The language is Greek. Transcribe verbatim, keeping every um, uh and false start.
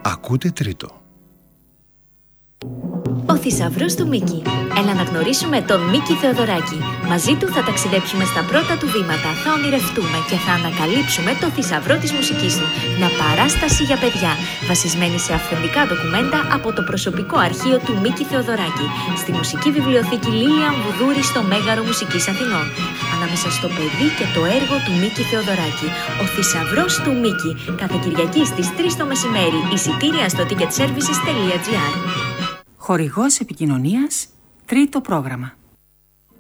Ακούτε τρίτο. Ο θησαυρός του Μίκη. Έλα να γνωρίσουμε τον Μίκη Θεοδωράκη. Μαζί του θα ταξιδέψουμε στα πρώτα του βήματα, θα ονειρευτούμε και θα ανακαλύψουμε το θησαυρό της μουσικής του. Μια παράσταση για παιδιά, βασισμένη σε αυθεντικά ντοκουμέντα από το προσωπικό αρχείο του Μίκη Θεοδωράκη, στη Μουσική Βιβλιοθήκη Λίλιαν Βουδούρη στο Μέγαρο Μουσικής Αθηνών. Ανάμεσα στο παιδί και το έργο του Μίκη Θεοδωράκη. Ο θησαυρός του Μίκη. Κάθε Κυριακή στις τρεις το μεσημέρι. Εισιτήρια στο ticket services τελεία gr. Χορηγός επικοινωνίας, τρίτο πρόγραμμα.